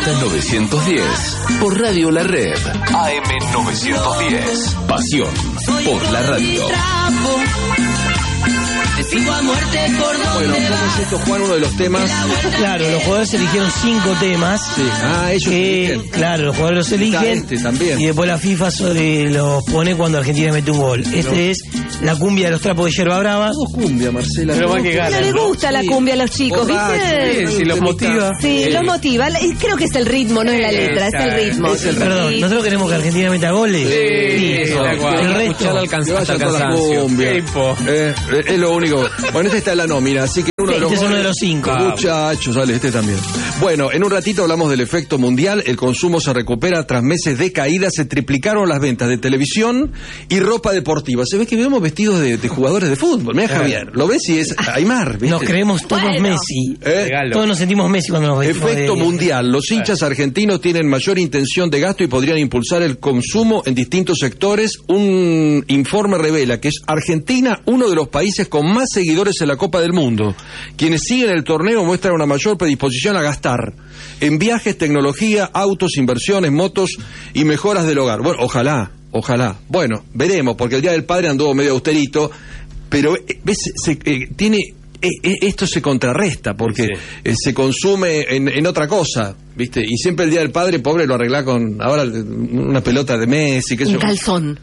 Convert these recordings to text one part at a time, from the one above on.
910 por Radio La Red. AM 910. Pasión por la radio. Bueno, ¿cómo es esto, Juan? Uno de los temas. Claro, los jugadores eligieron 5 temas. Sí. Ellos eligen. Claro, los jugadores los eligen. También. Y después la FIFA los pone cuando Argentina mete un gol. Es la cumbia de los trapos de yerba brava. Dos cumbia, Marcela. Pero más que No les gusta la cumbia a los chicos, ¿viste? Si los motiva. Sí, los motiva. Creo que es el ritmo, no es la letra, es el ritmo. Perdón, nosotros queremos que Argentina meta goles. Sí, el resto hasta el cansancio. Es lo único. Bueno, este está en la nómina, así que uno de los este es uno de los 5. Muchachos, sale, este también. Bueno, en un ratito hablamos del efecto mundial. El consumo se recupera tras meses de caída. Se triplicaron las ventas de televisión y ropa deportiva. Se ve que vemos vestidos de jugadores de fútbol. Mira, Javier, lo ves y es Aymar, ¿viste? Nos creemos todos Messi. Todos nos sentimos Messi cuando nos vestimos. Efecto mundial. Los hinchas argentinos tienen mayor intención de gasto y podrían impulsar el consumo en distintos sectores. Un informe revela que es Argentina uno de los países con más seguidores en la Copa del Mundo. Quienes siguen el torneo muestran una mayor predisposición a gastar en viajes, tecnología, autos, inversiones, motos y mejoras del hogar. Bueno, ojalá. Bueno, veremos, porque el Día del Padre anduvo medio austerito, pero ¿ves? Esto se contrarresta porque se consume en otra cosa, ¿viste? Y siempre el Día del Padre, pobre, lo arregla con ahora una pelota de Messi, un calzón,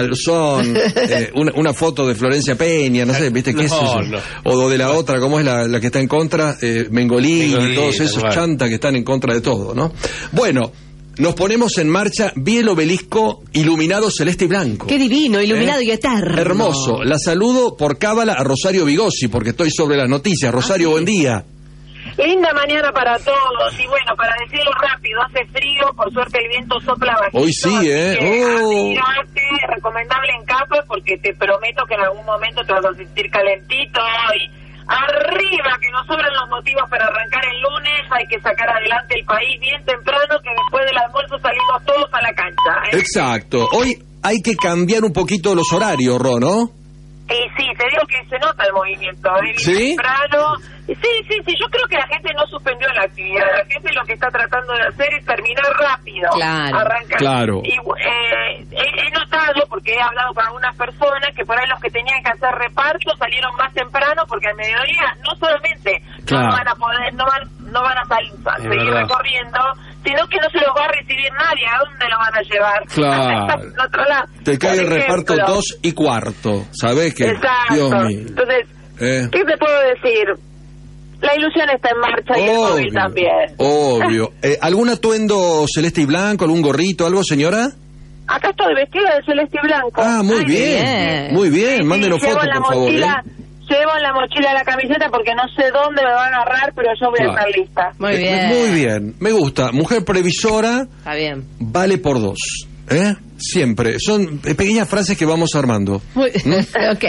una foto de Florencia Peña, no sé, ¿viste? ¿Qué es eso? No. O de la otra, ¿cómo es la que está en contra? Mengolini y todos esos chantas que están en contra de todo, ¿no? Bueno, nos ponemos en marcha. Vi el obelisco iluminado celeste y blanco. Qué divino, iluminado y eterno. Hermoso. La saludo por cábala a Rosario Vigosi, porque estoy sobre las noticias. Rosario, buen día. Linda mañana para todos. Y bueno, para decirlo rápido, hace frío, por suerte el viento sopla bajito. Hoy sí, Abrigate, recomendable en capa, porque te prometo que en algún momento te vas a sentir calentito y... Arriba, que nos sobran los motivos para arrancar el lunes. Hay que sacar adelante el país bien temprano, que después del almuerzo salimos todos a la cancha, ¿eh? Exacto. Hoy hay que cambiar un poquito los horarios, Ro, ¿no? Sí, te digo que se nota el movimiento, ¿eh? ¿Sí? Temprano. Sí, yo creo que la gente no suspendió la actividad. La gente lo que está tratando de hacer es terminar rápido. Claro. Arrancar. Claro. Y he notado, porque he hablado con algunas personas, que por ahí los que tenían que hacer reparto salieron más temprano, porque al mediodía no solamente no van a poder, no van a seguir recorriendo, sino que no se los va a recibir nadie. ¿A dónde lo van a llevar? Claro. Otro lado. Te cae el reparto 2:15. ¿Sabés qué? Exacto. Dios mío. Entonces, ¿qué te puedo decir? La ilusión está en marcha y el móvil también. Obvio. ¿Algún atuendo celeste y blanco, algún gorrito, algo, señora? Acá estoy vestida de celeste y blanco. Muy bien. Muy bien. Mándenos fotos, por favor. Llevo en la mochila la camiseta porque no sé dónde me va a agarrar, pero yo voy a estar lista. Muy bien. Muy bien. Me gusta. Mujer previsora. Está bien. Vale por 2. Siempre. Son pequeñas frases que vamos armando. Ok.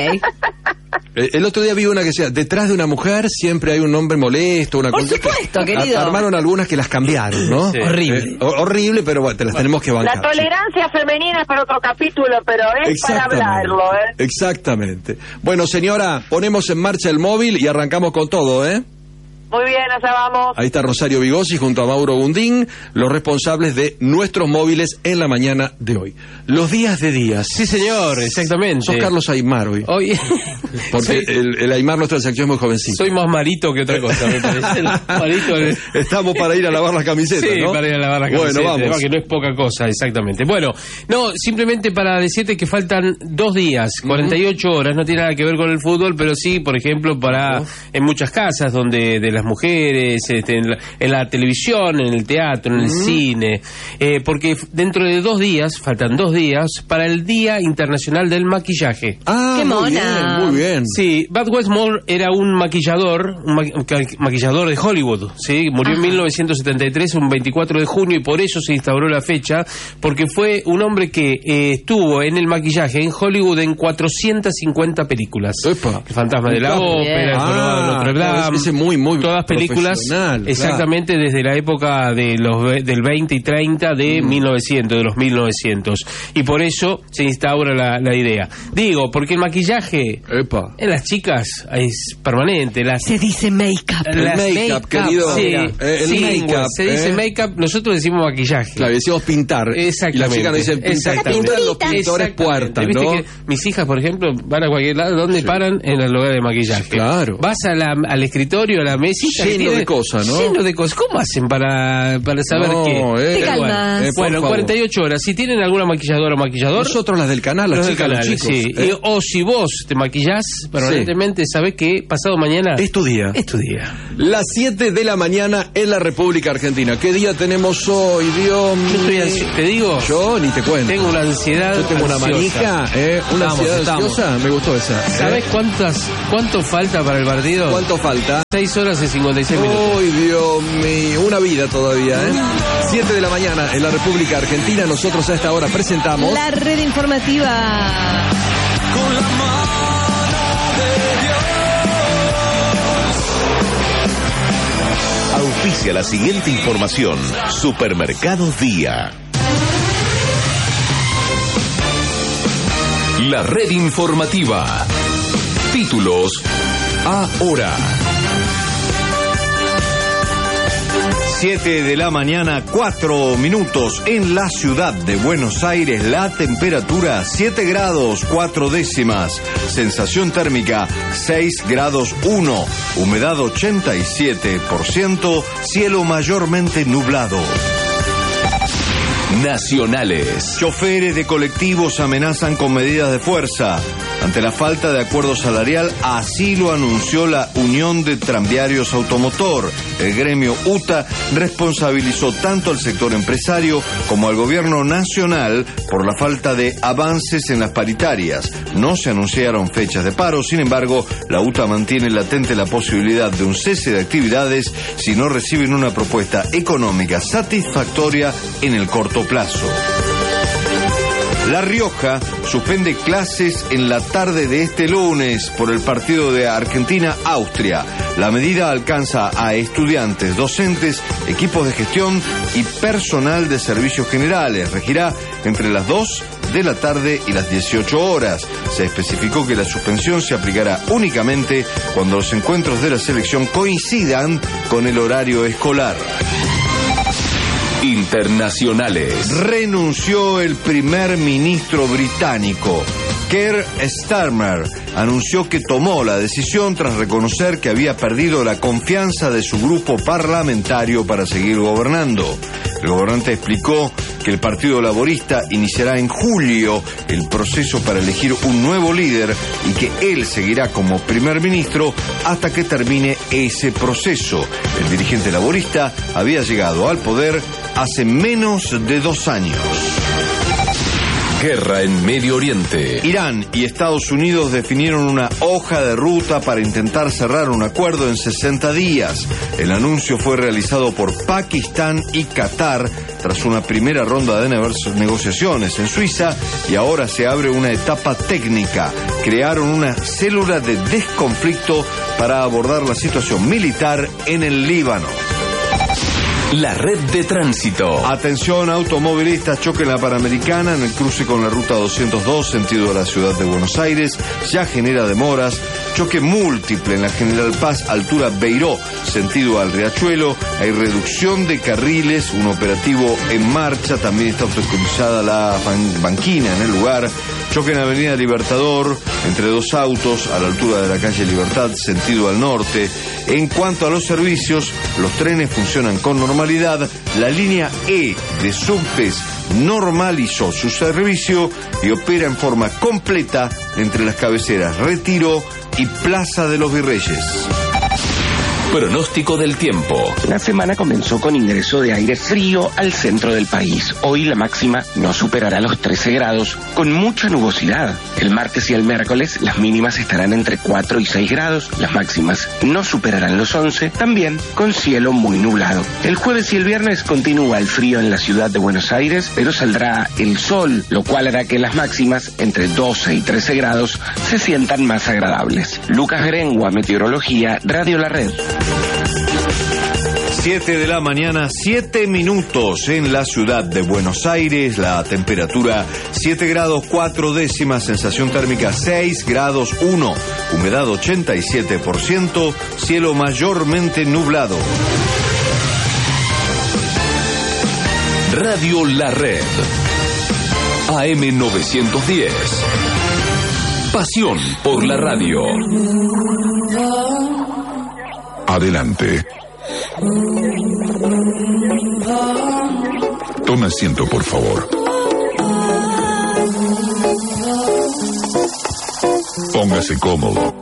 El otro día vi una que decía, detrás de una mujer siempre hay un hombre molesto, una Por cosa. supuesto, querido. Armaron algunas que las cambiaron, ¿no? Sí. Horrible. Horrible, pero bueno, te las tenemos que bancar. La tolerancia femenina es para otro capítulo, pero es para hablarlo, ¿eh? Exactamente. Bueno, señora, ponemos en marcha el móvil y arrancamos con todo, ¿eh? Muy bien, allá vamos. Ahí está Rosario Vigosi junto a Mauro Gundín, los responsables de nuestros móviles en la mañana de hoy. Los días de días. Sí, señor, exactamente. Sos Carlos Aymar hoy. Porque el Aymar nuestro de sección es muy jovencito. Soy más marito que otra cosa, me parece. Estamos para ir a lavar las camisetas, sí, ¿no? Para ir a lavar las camisetas. Bueno, vamos. Que no es poca cosa, exactamente. Bueno, no, simplemente para decirte que faltan 2 días, 48 horas, no tiene nada que ver con el fútbol, pero sí, por ejemplo, en muchas casas donde de las mujeres, en la televisión, en el teatro, en el cine, porque dentro de 2 días, faltan 2 días, para el Día Internacional del Maquillaje. ¡Qué mona! Muy bien. Sí, Bud Westmore era un maquillador, maquillador de Hollywood, ¿sí? Murió en 1973, un 24 de junio, y por eso se instauró la fecha, porque fue un hombre que estuvo en el maquillaje en Hollywood en 450 películas. Epa. El Fantasma de la Ópera, El Jorobado de Notre Dame, ese muy todas películas, exactamente, desde la época de del 20 y 30 de 1900, de los 1900. Y por eso se instaura la idea. Digo, porque el maquillaje Epa. en las chicas es permanente. Se dice make-up. El make-up, querido. Sí, El sí, make-up. se dice make-up, nosotros decimos maquillaje. Claro, decimos pintar. Exactamente. Y las chicas dicen pintar. Exactamente. Pintan los pintores puertas, Viste ¿no? que mis hijas, por ejemplo, van a cualquier lado, ¿dónde paran? En el lugar de maquillaje. Claro. Vas al escritorio, a la mesita. que Lleno tiene- de cosas, ¿no? Lleno de cosas. ¿Cómo hacen para saber No, qué? Te calmas. por Bueno, en favor. 48 horas, si tienen alguna maquilladora o maquillador, Nosotros las del canal, las los del chicas, los canal, chicos. sí. O si vos te maquillás permanentemente, sabés que pasado mañana Es tu día. es tu día. Las 7 de la mañana en la República Argentina. ¿Qué día tenemos hoy, Dios Yo estoy mío? te digo, Yo ni te cuento. tengo una ansiedad. Yo tengo una ansiosa. manija, una ansiedad ansiosa. Me gustó esa. ¿Sabés cuánto falta para el partido? ¿Cuánto falta? 6 horas y 56 minutos. Uy, Dios mío, una vida todavía, 7 de la mañana en la República Argentina. Nosotros a esta hora presentamos La red informativa. Auspicia la siguiente información. Supermercados Día. La red informativa. Títulos ahora. 7 de la mañana, 4 minutos. En la ciudad de Buenos Aires, la temperatura 7 grados 4 décimas. Sensación térmica 6 grados 1. Humedad 87%. Cielo mayormente nublado. Nacionales. Choferes de colectivos amenazan con medidas de fuerza. Ante la falta de acuerdo salarial, así lo anunció la Unión de Tranviarios Automotor. El gremio UTA responsabilizó tanto al sector empresario como al gobierno nacional por la falta de avances en las paritarias. No se anunciaron fechas de paro, sin embargo, la UTA mantiene latente la posibilidad de un cese de actividades si no reciben una propuesta económica satisfactoria en el corto plazo. La Rioja suspende clases en la tarde de este lunes por el partido de Argentina-Austria. La medida alcanza a estudiantes, docentes, equipos de gestión y personal de servicios generales. Regirá entre las 2 de la tarde y las 18 horas. Se especificó que la suspensión se aplicará únicamente cuando los encuentros de la selección coincidan con el horario escolar. Internacionales. Renunció el primer ministro británico. Keir Starmer anunció que tomó la decisión tras reconocer que había perdido la confianza de su grupo parlamentario para seguir gobernando. El gobernante explicó que el Partido Laborista iniciará en julio el proceso para elegir un nuevo líder y que él seguirá como primer ministro hasta que termine ese proceso. El dirigente laborista había llegado al poder hace menos de 2 años. Guerra en Medio Oriente. Irán y Estados Unidos definieron una hoja de ruta para intentar cerrar un acuerdo en 60 días. El anuncio fue realizado por Pakistán y Qatar tras una primera ronda de negociaciones en Suiza y ahora se abre una etapa técnica. Crearon una célula de desconflicto para abordar la situación militar en el Líbano. La red de tránsito. Atención, automovilistas, choque en la Panamericana en el cruce con la ruta 202, sentido de la ciudad de Buenos Aires, ya genera demoras. Choque múltiple en la General Paz, altura Beiró, sentido al Riachuelo. Hay reducción de carriles, un operativo en marcha. También está obstaculizada la banquina en el lugar. Choque en Avenida Libertador, entre 2 autos, a la altura de la calle Libertad, sentido al norte. En cuanto a los servicios, los trenes funcionan con normalidad. La línea E de subtes normalizó su servicio y opera en forma completa entre las cabeceras Retiro y Plaza de los Virreyes. Pronóstico del tiempo. La semana comenzó con ingreso de aire frío al centro del país. Hoy la máxima no superará los 13 grados, con mucha nubosidad. El martes y el miércoles las mínimas estarán entre 4 y 6 grados. Las máximas no superarán los 11, también con cielo muy nublado. El jueves y el viernes continúa el frío en la ciudad de Buenos Aires, pero saldrá el sol, lo cual hará que las máximas entre 12 y 13 grados se sientan más agradables. Lucas Grengua, Meteorología, Radio La Red. 7 de la mañana, 7 minutos en la ciudad de Buenos Aires. La temperatura 7 grados 4 décimas, sensación térmica 6 grados 1, humedad 87%, cielo mayormente nublado. Radio La Red. AM 910. Pasión por la radio. Adelante. Tome asiento, por favor. Póngase cómodo.